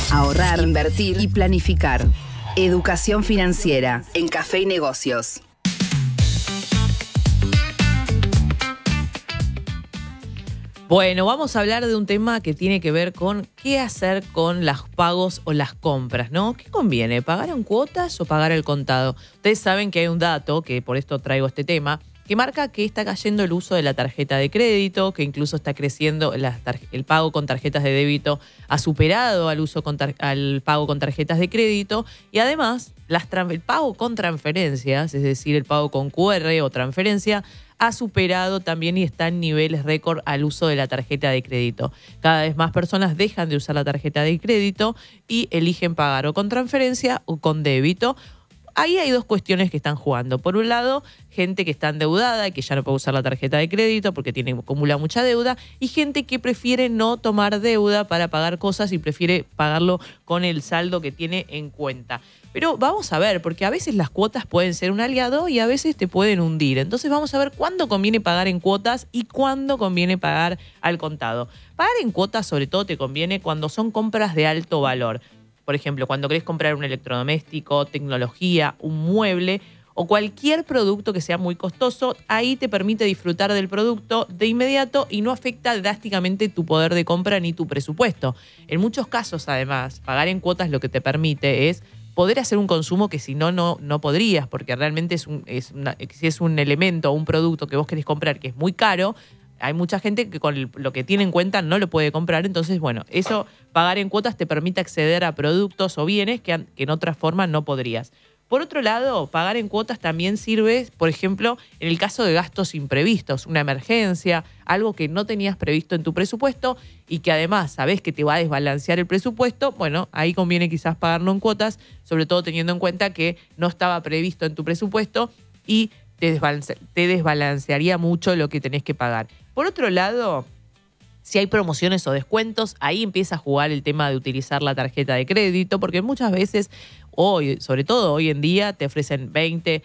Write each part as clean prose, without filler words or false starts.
ahorrar, invertir y planificar. Educación financiera en Café y Negocios. Bueno, vamos a hablar de un tema que tiene que ver con qué hacer con los pagos o las compras, ¿no? ¿Qué conviene? ¿Pagar en cuotas o pagar al contado? Ustedes saben que hay un dato, que por esto traigo este tema, que marca que está cayendo el uso de la tarjeta de crédito, que incluso está creciendo el pago con tarjetas de débito, ha superado al pago con tarjetas de crédito, y además el pago con transferencias, es decir, el pago con QR o transferencia, ha superado también y está en niveles récord al uso de la tarjeta de crédito. Cada vez más personas dejan de usar la tarjeta de crédito y eligen pagar o con transferencia o con débito. Ahí hay dos cuestiones que están jugando. Por un lado, gente que está endeudada y que ya no puede usar la tarjeta de crédito porque acumula mucha deuda, y gente que prefiere no tomar deuda para pagar cosas y prefiere pagarlo con el saldo que tiene en cuenta. Pero vamos a ver, porque a veces las cuotas pueden ser un aliado y a veces te pueden hundir. Entonces vamos a ver cuándo conviene pagar en cuotas y cuándo conviene pagar al contado. Pagar en cuotas sobre todo te conviene cuando son compras de alto valor. Por ejemplo, cuando querés comprar un electrodoméstico, tecnología, un mueble o cualquier producto que sea muy costoso, ahí te permite disfrutar del producto de inmediato y no afecta drásticamente tu poder de compra ni tu presupuesto. En muchos casos, además, pagar en cuotas lo que te permite es poder hacer un consumo que si no podrías, porque realmente si es un elemento o un producto que vos querés comprar que es muy caro, hay mucha gente que con lo que tiene en cuenta no lo puede comprar. Entonces, bueno, eso, pagar en cuotas te permite acceder a productos o bienes que en otra forma no podrías. Por otro lado, pagar en cuotas también sirve, por ejemplo, en el caso de gastos imprevistos, una emergencia, algo que no tenías previsto en tu presupuesto y que además sabés que te va a desbalancear el presupuesto. Bueno, ahí conviene quizás pagarlo en cuotas, sobre todo teniendo en cuenta que no estaba previsto en tu presupuesto y te desbalancearía mucho lo que tenés que pagar. Por otro lado, si hay promociones o descuentos, ahí empieza a jugar el tema de utilizar la tarjeta de crédito, porque muchas veces, sobre todo hoy en día, te ofrecen 20,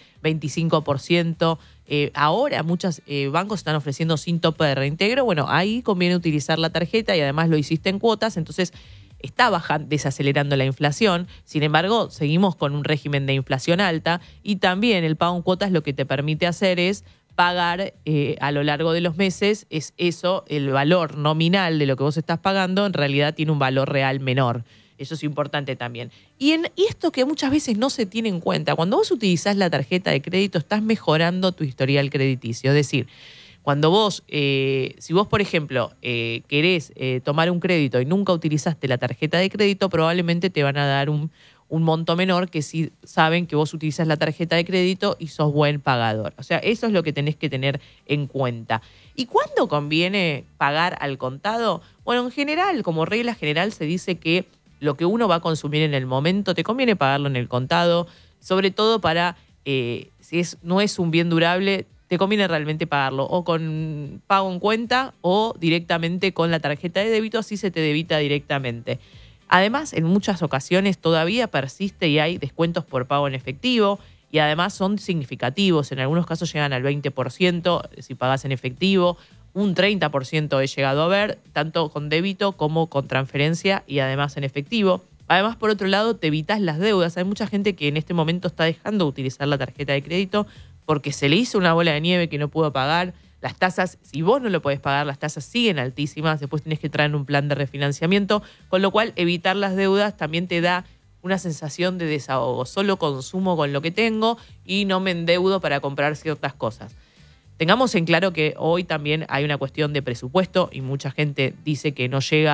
25%. Ahora muchos bancos están ofreciendo sin tope de reintegro. Bueno, ahí conviene utilizar la tarjeta y además lo hiciste en cuotas, entonces está desacelerando la inflación. Sin embargo, seguimos con un régimen de inflación alta y también el pago en cuotas lo que te permite hacer es pagar a lo largo de los meses. Es eso, el valor nominal de lo que vos estás pagando en realidad tiene un valor real menor. Eso es importante también. Y esto que muchas veces no se tiene en cuenta, cuando vos utilizás la tarjeta de crédito estás mejorando tu historial crediticio. Es decir, cuando vos, si vos, por ejemplo, querés tomar un crédito y nunca utilizaste la tarjeta de crédito, probablemente te van a dar un monto menor que si saben que vos utilizas la tarjeta de crédito y sos buen pagador. O sea, eso es lo que tenés que tener en cuenta. ¿Y cuándo conviene pagar al contado? Bueno, en general, como regla general, se dice que lo que uno va a consumir en el momento te conviene pagarlo en el contado, sobre todo para, si no es un bien durable, te conviene realmente pagarlo o con pago en cuenta o directamente con la tarjeta de débito, así se te debita directamente. Además, en muchas ocasiones todavía persiste y hay descuentos por pago en efectivo y además son significativos. En algunos casos llegan al 20% si pagas en efectivo, un 30% he llegado a ver, tanto con débito como con transferencia y además en efectivo. Además, por otro lado, te evitas las deudas. Hay mucha gente que en este momento está dejando de utilizar la tarjeta de crédito porque se le hizo una bola de nieve que no pudo pagar. Las tasas, si vos no lo podés pagar, las tasas siguen altísimas. Después tenés que traer un plan de refinanciamiento, con lo cual evitar las deudas también te da una sensación de desahogo. Solo consumo con lo que tengo y no me endeudo para comprar ciertas cosas. Tengamos en claro que hoy también hay una cuestión de presupuesto y mucha gente dice que no llega